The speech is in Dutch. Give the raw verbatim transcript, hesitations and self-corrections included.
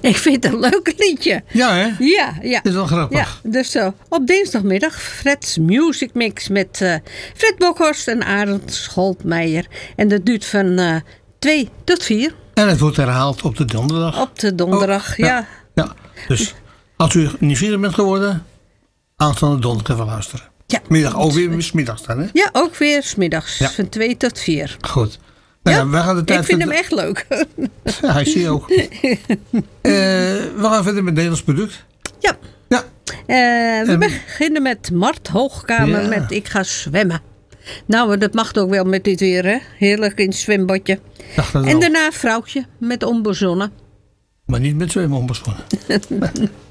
Ik vind het een leuk liedje. Ja, hè? Ja, ja. Dat is wel grappig. Ja, dus uh, op dinsdagmiddag Fred's Music Mix met uh, Fred Bokhorst en Arend Scholtmeijer. En dat duurt van uh, twee tot vier. En het wordt herhaald op de donderdag. Op de donderdag, oh, ja. ja. Ja, dus als u nieuwsgierig bent geworden, aanstaande donderdag even luisteren. Ja. Middag, ook weer 's middags dan, hè? Ja, ook weer 's middags, ja. Van twee tot vier. Goed. Nou ja, ja, we gaan de tijd ik vind verder... hem echt leuk. Ja, hij zie je ook. uh, we gaan verder met het Nederlands product. Ja. ja. Uh, we um, beginnen met Mart Hoogkamer ja. met Ik ga zwemmen. Nou, dat mag ook wel met dit weer, hè? Heerlijk in het zwembadje. En daarna Vrouwtje met Onbezonnen. Maar niet met zwemmen onbezonnen.